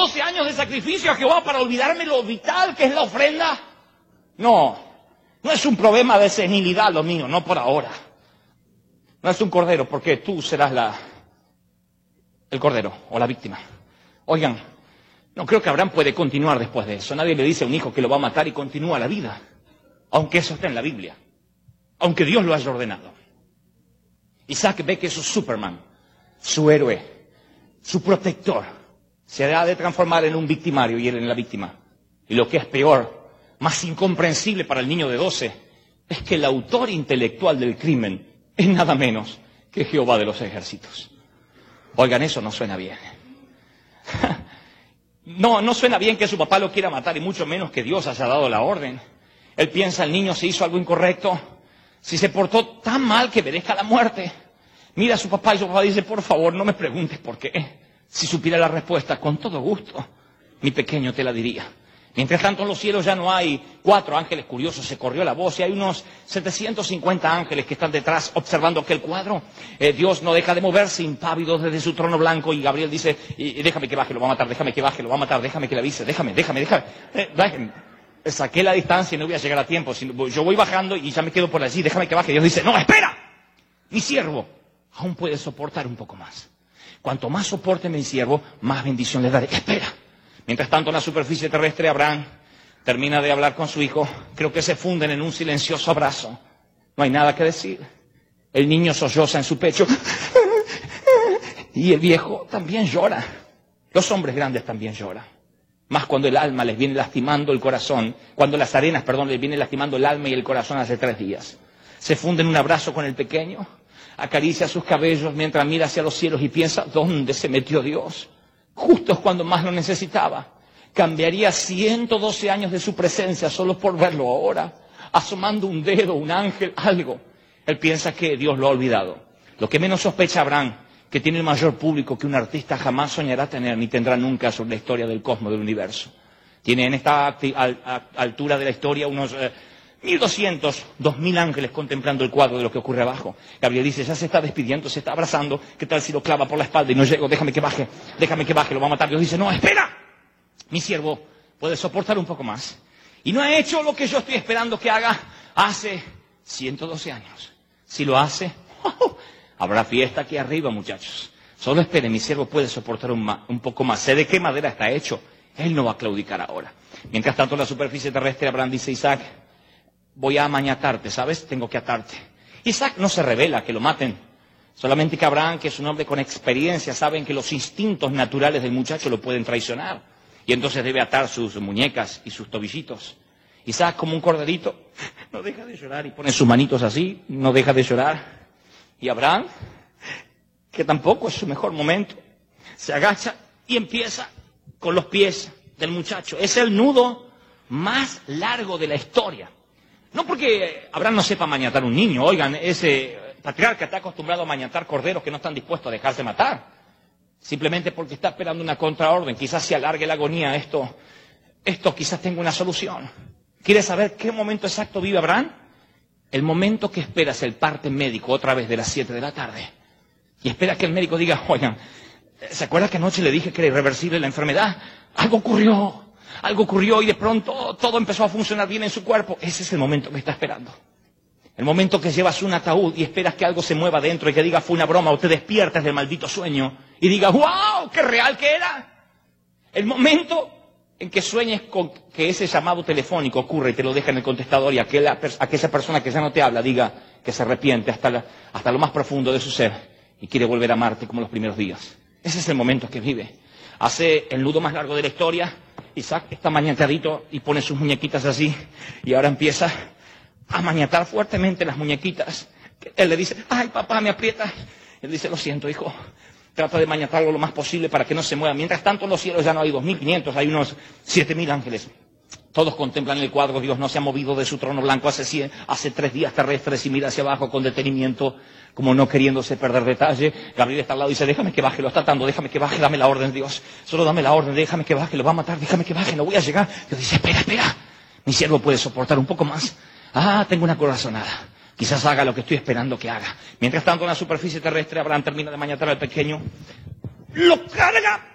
12 años de sacrificio a Jehová para olvidarme lo vital que es la ofrenda? No, no es un problema de senilidad lo mío, no por ahora. No es un cordero, porque tú serás el cordero o la víctima. Oigan, no creo que Abraham puede continuar después de eso. Nadie le dice a un hijo que lo va a matar y continúa la vida. Aunque eso esté en la Biblia. Aunque Dios lo haya ordenado. Isaac ve que su Superman, su héroe, su protector, se ha de transformar en un victimario y él en la víctima. Y lo que es peor, más incomprensible para el niño de 12, es que el autor intelectual del crimen es nada menos que Jehová de los ejércitos. Oigan, eso no suena bien. No suena bien que su papá lo quiera matar y mucho menos que Dios haya dado la orden. Él piensa, el niño se hizo algo incorrecto, si se portó tan mal que merezca la muerte. Mira a su papá y su papá dice, por favor, no me preguntes por qué. Si supiera la respuesta, con todo gusto, mi pequeño te la diría. Mientras tanto en los cielos ya no hay 4 ángeles curiosos, se corrió la voz y hay unos 750 ángeles que están detrás observando aquel cuadro. Dios no deja de moverse impávido desde su trono blanco y Gabriel dice, déjame que baje, lo va a matar, déjame que baje, lo va a matar, déjame que le avise, déjame. Saqué la distancia y no voy a llegar a tiempo. Yo voy bajando y ya me quedo por allí, déjame que baje. Dios dice, no, espera, mi siervo aún puede soportar un poco más. Cuanto más soporte mi siervo, más bendición le daré. Espera. Mientras tanto, en la superficie terrestre, Abraham termina de hablar con su hijo. Creo que se funden en un silencioso abrazo. No hay nada que decir. El niño solloza en su pecho. Y el viejo también llora. Los hombres grandes también lloran. Más cuando el alma les viene lastimando el corazón. Cuando las arenas, les viene lastimando el alma y el corazón hace 3 días. Se funde en un abrazo con el pequeño. Acaricia sus cabellos mientras mira hacia los cielos y piensa, ¿dónde se metió Dios? Justo cuando más lo necesitaba. Cambiaría 112 años de su presencia solo por verlo ahora. Asomando un dedo, un ángel, algo. Él piensa que Dios lo ha olvidado. Lo que menos sospecha Abraham, que tiene el mayor público que un artista jamás soñará tener ni tendrá nunca sobre la historia del cosmos, del universo. Tiene en esta altura de la historia unos 1.200, 2.000 ángeles contemplando el cuadro de lo que ocurre abajo. Gabriel dice, ya se está despidiendo, se está abrazando, ¿qué tal si lo clava por la espalda y no llego? Déjame que baje, lo va a matar. Dios dice, no, espera, mi siervo puede soportar un poco más. Y no ha hecho lo que yo estoy esperando que haga hace 112 años. Si lo hace, habrá fiesta aquí arriba, muchachos. Solo espere, mi siervo puede soportar un poco más. Sé de qué madera está hecho, él no va a claudicar ahora. Mientras tanto en la superficie terrestre, Abraham dice, Isaac, voy a amañatarte, ¿sabes? Tengo que atarte. Isaac no se revela que lo maten. Solamente que Abraham, que es un hombre con experiencia, saben que los instintos naturales del muchacho lo pueden traicionar. Y entonces debe atar sus muñecas y sus tobillitos. Isaac, como un corderito, no deja de llorar y pone sus manitos así, no deja de llorar. Y Abraham, que tampoco es su mejor momento, se agacha y empieza con los pies del muchacho. Es el nudo más largo de la historia. No porque Abraham no sepa maniatar un niño, oigan, ese patriarca está acostumbrado a maniatar corderos que no están dispuestos a dejarse matar. Simplemente porque está esperando una contraorden, quizás se alargue la agonía, esto quizás tenga una solución. ¿Quieres saber qué momento exacto vive Abraham? El momento que esperas el parte médico otra vez de las 7 de la tarde. Y espera que el médico diga, oigan, ¿se acuerda que anoche le dije que era irreversible la enfermedad? Algo ocurrió y de pronto todo empezó a funcionar bien en su cuerpo. Ese es el momento que está esperando. El momento que llevas un ataúd y esperas que algo se mueva dentro y que diga fue una broma o te despiertas del maldito sueño y digas, ¡wow! ¡Qué real que era! El momento en que sueñes con que ese llamado telefónico ocurre y te lo deja en el contestador y a que esa persona que ya no te habla diga que se arrepiente hasta lo más profundo de su ser y quiere volver a amarte como los primeros días. Ese es el momento que vive. Hace el nudo más largo de la historia. Isaac está mañatadito y pone sus muñequitas así y ahora empieza a mañatar fuertemente las muñequitas. Él le dice, ay papá, me aprieta. Él dice, lo siento hijo, trata de mañatarlo lo más posible para que no se mueva. Mientras tanto en los cielos ya no hay 2.500, hay unos 7.000 ángeles. Todos contemplan el cuadro, Dios no se ha movido de su trono blanco hace 3 días terrestres y mira hacia abajo con detenimiento, como no queriéndose perder detalle. Gabriel está al lado y dice, déjame que baje, lo está atando, déjame que baje, dame la orden, Dios. Solo dame la orden, déjame que baje, lo va a matar, déjame que baje, no voy a llegar. Dios dice, espera, mi siervo puede soportar un poco más. Tengo una corazonada. Quizás haga lo que estoy esperando que haga. Mientras tanto en la superficie terrestre, Abraham termina de mañatar al pequeño, lo carga